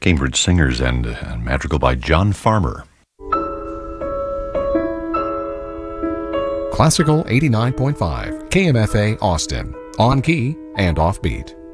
Cambridge Singers and a madrigal by John Farmer. Classical 89.5, KMFA Austin, on key and offbeat.